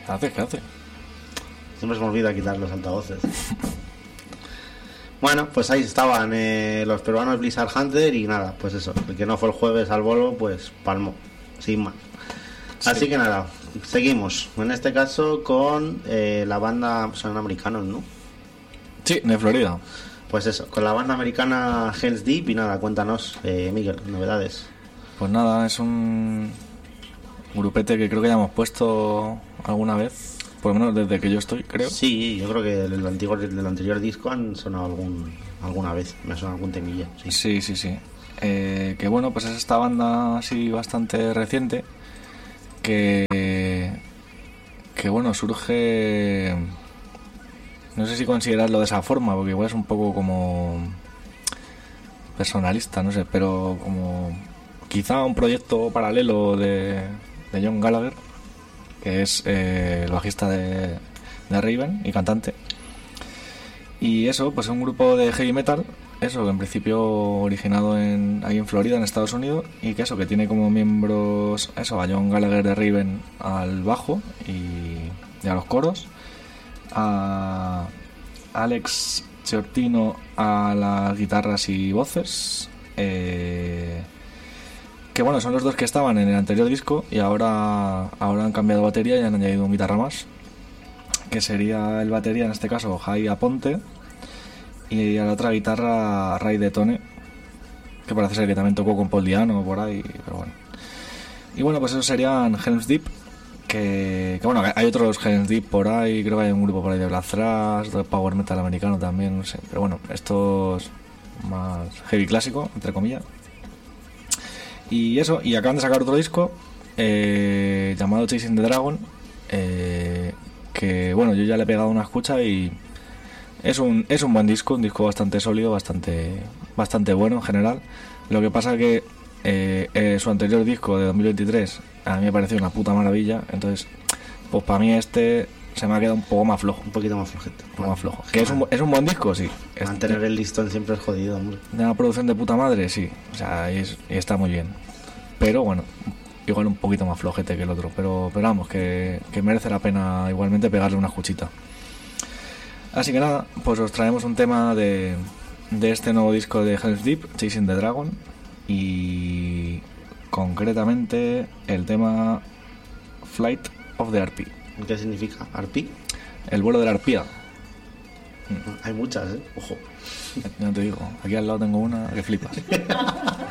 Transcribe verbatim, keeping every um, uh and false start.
¿Qué hace? ¿Qué hace? Siempre se me olvida quitar los altavoces. Bueno, pues ahí estaban eh, los peruanos Blizzard Hunter y nada, pues eso. El que no fue el jueves al bolo, pues palmó, sin más. Sí. Así que nada, seguimos. En este caso con eh, la banda, son americanos, ¿no? Sí, de Florida. Pues eso, con la banda americana Hells Deep y nada, cuéntanos, eh, Miguel, novedades. Pues nada, es un grupete que creo que ya hemos puesto alguna vez, por lo menos desde que yo estoy, creo. Sí, yo creo que del anterior, del anterior disco han sonado algún, alguna vez, me ha sonado algún temilla. Sí, sí, sí. sí. Eh, que bueno, pues es esta banda así bastante reciente que, que bueno, surge... No sé si considerarlo de esa forma, porque igual es un poco como personalista, no sé, pero como quizá un proyecto paralelo de, de John Gallagher, que es eh, el bajista de, de Raven y cantante. Y eso, pues es un grupo de heavy metal, eso, que en principio originado en, ahí en Florida, en Estados Unidos, y que eso, que tiene como miembros, eso, a John Gallagher de Raven al bajo y, y a los coros, a Alex Ciortino a las guitarras y voces, eh, que bueno, son los dos que estaban en el anterior disco y ahora, ahora han cambiado batería y han añadido un guitarra más, que sería el batería en este caso Jai Aponte, y a la otra guitarra Ray Detone, que parece ser que también tocó con Paul Diano por ahí, pero bueno. Y bueno, pues esos serían Helms Deep. Que, que bueno, hay otros Helms Deep por ahí, creo que hay un grupo por ahí de Black Thrash, de Power Metal americano también, no sé, pero bueno, estos más heavy clásico, entre comillas. Y eso, y acaban de sacar otro disco eh, llamado Chasing the Dragon, eh, que bueno, yo ya le he pegado una escucha y es un es un buen disco, un disco bastante sólido, bastante bastante bueno en general. Lo que pasa que eh, eh, su anterior disco de dos mil veintitrés a mí me pareció una puta maravilla, entonces pues para mí este se me ha quedado un poco más flojo, un poquito más flojito, un poco más flojo. Que es un, es un buen disco, sí. Mantener este, el listón siempre es jodido, hombre. De una producción de puta madre, sí, o sea, y, es, y está muy bien, pero bueno, igual un poquito más flojete que el otro, pero, pero vamos, que, que merece la pena igualmente pegarle una escuchita. Así que nada, pues os traemos un tema de, de este nuevo disco de Helms Deep, Chasing the Dragon, y concretamente el tema Flight of the Harpy. ¿Qué significa? ¿Harpy? El vuelo de la arpía. Hay muchas, ¿eh? Ojo. Ya te digo, aquí al lado tengo una que flipas.